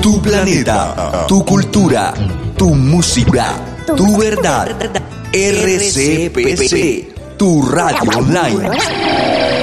Tu planeta, tu cultura, tu música, tu verdad. RCPC, tu radio online.